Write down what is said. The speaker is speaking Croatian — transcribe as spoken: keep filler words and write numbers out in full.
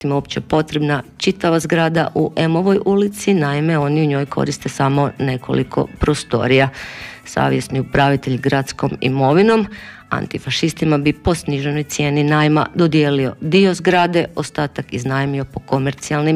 uopće potrebna čitava zgrada u Emovoj ulici, naime oni u njoj koriste samo nekoliko prostorija. Savjesni upravitelj gradskom imovinom antifašistima bi po sniženoj cijeni najma dodijelio dio zgrade, ostatak iznajmio po komercijalnim